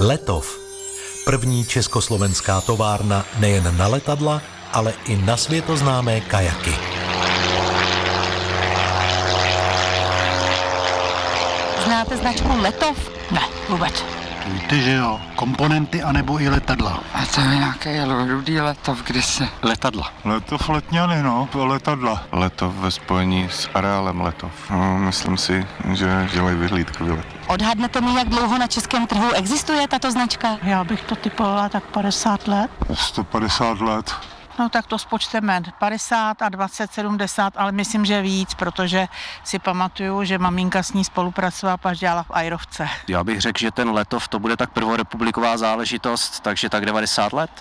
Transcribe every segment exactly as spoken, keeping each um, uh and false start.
Letov. První československá továrna nejen na letadla, ale i na světoznámé kajaky. Znáte značku Letov? Ne, vůbec. Víte, že jo, komponenty anebo i letadla. A to je nějaký rudý Letov, kde se... Letadla. Letov Letňany, no, letadla. Letov ve spojení s areálem Letov. No, myslím si, že dělají vyhlídkový let. Odhadnete mi, jak dlouho na českém trhu existuje tato značka? Já bych to typovala tak padesát let. sto padesát let. No tak to spočteme padesát a dvacet, sedmdesát, ale myslím, že víc, protože si pamatuju, že maminka s ní spolupracovala, až dělala v Ajrovce. Já bych řekl, že ten Letov to bude tak prvorepubliková záležitost, takže tak devadesát let.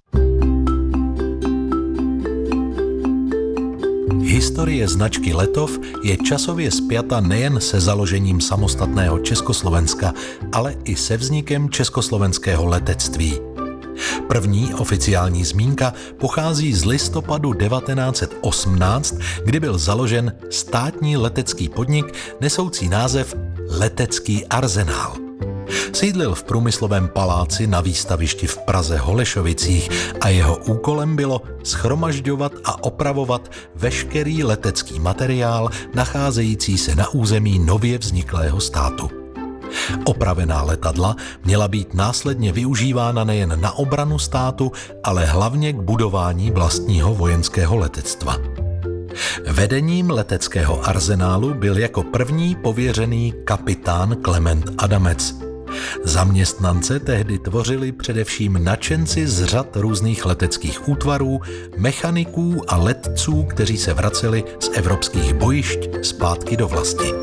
Historie značky Letov je časově spjata nejen se založením samostatného Československa, ale i se vznikem československého letectví. První oficiální zmínka pochází z listopadu devatenáct set osmnáct, kdy byl založen státní letecký podnik nesoucí název Letecký arzenál. Sídlil v průmyslovém paláci na výstavišti v Praze Holešovicích a jeho úkolem bylo shromažďovat a opravovat veškerý letecký materiál nacházející se na území nově vzniklého státu. Opravená letadla měla být následně využívána nejen na obranu státu, ale hlavně k budování vlastního vojenského letectva. Vedením leteckého arzenálu byl jako první pověřený kapitán Klement Adamec. Zaměstnance tehdy tvořili především nadšenci z řad různých leteckých útvarů, mechaniků a letců, kteří se vraceli z evropských bojišť zpátky do vlasti.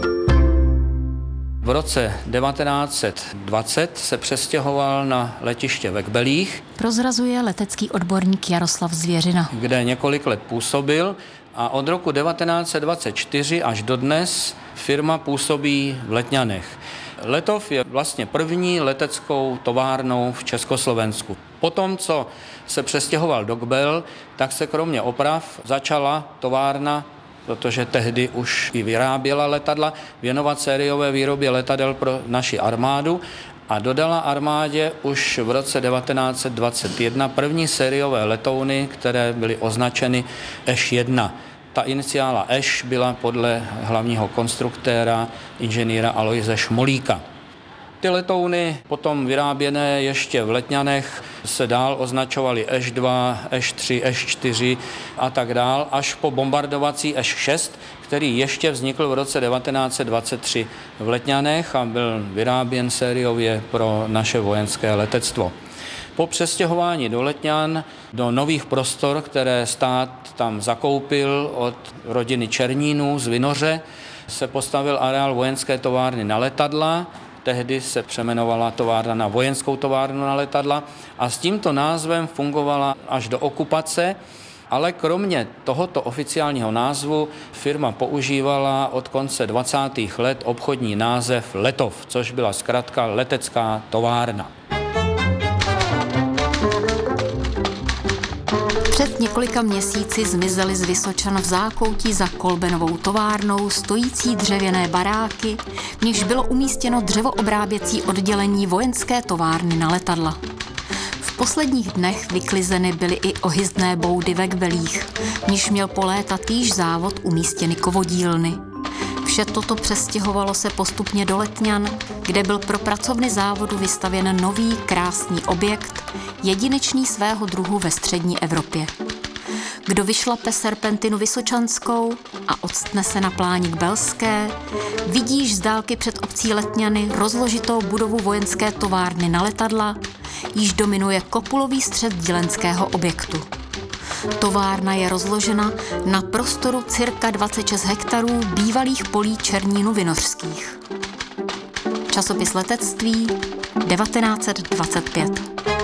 V roce devatenáct set dvacet se přestěhoval na letiště ve Kbelích. Prozrazuje letecký odborník Jaroslav Zvěřina. Kde několik let působil a od roku devatenáct set dvacet čtyři až dodnes firma působí v Letňanech. Letov je vlastně první leteckou továrnou v Československu. Potom, co se přestěhoval do Kbel, tak se kromě oprav začala továrna, protože tehdy už i vyráběla letadla, věnovat sériové výrobě letadel pro naši armádu a dodala armádě už v roce devatenáct set dvacet jedna první sériové letouny, které byly označeny Eš jedna. Ta iniciála Eš byla podle hlavního konstruktéra inženýra Alojze Šmolíka. Ty letouny potom vyráběné ještě v Letňanech se dál označovaly Eš dva, Eš tři, Eš čtyři a tak dál, až po bombardovací Eš šest, který ještě vznikl v roce devatenáct set dvacet tři v Letňanech a byl vyráběn sériově pro naše vojenské letectvo. Po přestěhování do Letňan, do nových prostor, které stát tam zakoupil od rodiny Černínů z Vinoře, se postavil areál vojenské továrny na letadla. Tehdy se přeměnovala továrna na vojenskou továrnu na letadla a s tímto názvem fungovala až do okupace, ale kromě tohoto oficiálního názvu firma používala od konce dvacátých let obchodní název Letov, což byla zkratka letecká továrna. Před několika měsíci zmizely z Vysočan v zákoutí za Kolbenovou továrnou stojící dřevěné baráky, v nichž bylo umístěno dřevoobráběcí oddělení vojenské továrny na letadla. V posledních dnech vyklizeny byly i ohyzdné boudy ve Kbelích, v níž měl po léta týž závod umístěny kovodílny. Vše toto přestěhovalo se postupně do Letňan, kde byl pro pracovny závodu vystavěn nový, krásný objekt, jedinečný svého druhu ve střední Evropě. Kdo vyšlape serpentinu vysočanskou a odstne se na pláni Kbelské, vidíš z dálky před obcí Letňany rozložitou budovu vojenské továrny na letadla, již dominuje kopulový střed dílenského objektu. Továrna je rozložena na prostoru cirka dvacet šest hektarů bývalých polí Černínu vinořských. Časopis letectví devatenáct set dvacet pět.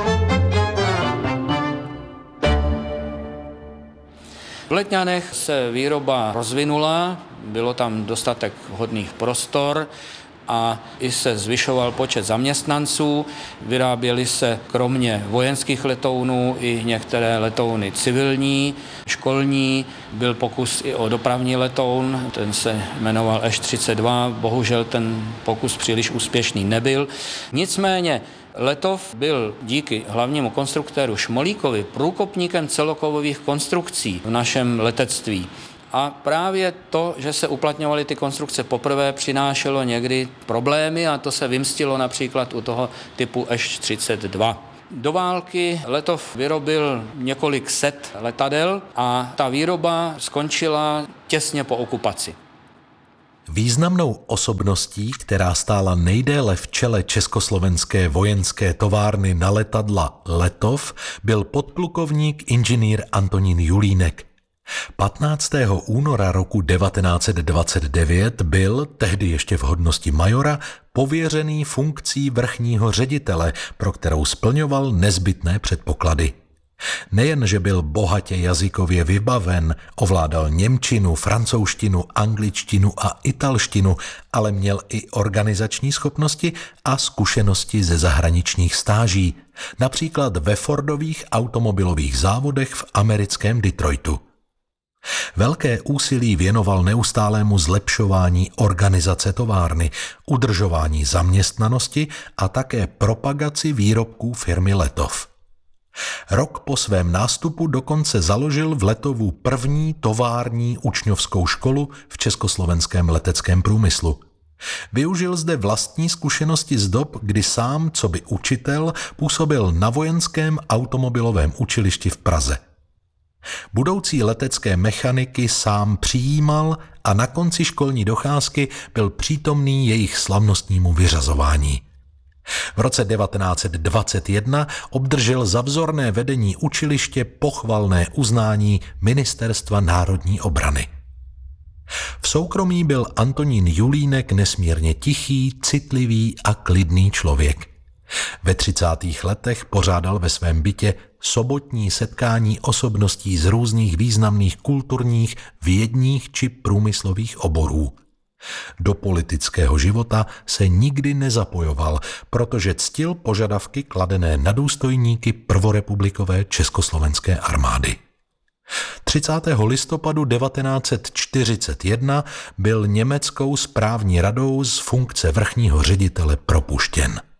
V Letňanech se výroba rozvinula, bylo tam dostatek vhodných prostor a i se zvyšoval počet zaměstnanců. Vyráběly se kromě vojenských letounů i některé letouny civilní, školní. Byl pokus i o dopravní letoun, ten se jmenoval Š třicet dva. Bohužel ten pokus příliš úspěšný nebyl. Nicméně Letov byl díky hlavnímu konstruktéru Šmolíkovi průkopníkem celokovových konstrukcí v našem letectví. A právě to, že se uplatňovaly ty konstrukce poprvé, přinášelo někdy problémy a to se vymstilo například u toho typu Š třicet dva. Do války Letov vyrobil několik set letadel a ta výroba skončila těsně po okupaci. Významnou osobností, která stála nejdéle v čele československé vojenské továrny na letadla Letov, byl podplukovník inženýr Antonín Julínek. patnáctého února roku devatenáct set dvacet devět byl, tehdy ještě v hodnosti majora, pověřený funkcí vrchního ředitele, pro kterou splňoval nezbytné předpoklady. Nejen, že byl bohatě jazykově vybaven, ovládal němčinu, francouzštinu, angličtinu a italštinu, ale měl i organizační schopnosti a zkušenosti ze zahraničních stáží, například ve Fordových automobilových závodech v americkém Detroitu. Velké úsilí věnoval neustálému zlepšování organizace továrny, udržování zaměstnanosti a také propagaci výrobků firmy Letov. Rok po svém nástupu dokonce založil v Letovu první tovární učňovskou školu v československém leteckém průmyslu. Využil zde vlastní zkušenosti z dob, kdy sám, coby učitel, působil na vojenském automobilovém učilišti v Praze. Budoucí letecké mechaniky sám přijímal a na konci školní docházky byl přítomný jejich slavnostnímu vyřazování. V roce devatenáct set dvacet jedna obdržel za vzorné vedení učiliště pochvalné uznání Ministerstva národní obrany. V soukromí byl Antonín Julínek nesmírně tichý, citlivý a klidný člověk. Ve třicátých letech pořádal ve svém bytě sobotní setkání osobností z různých významných kulturních, vědních či průmyslových oborů. Do politického života se nikdy nezapojoval, protože ctil požadavky kladené na důstojníky prvorepublikové československé armády. třicátého listopadu devatenáct set čtyřicet jedna byl německou správní radou z funkce vrchního ředitele propuštěn.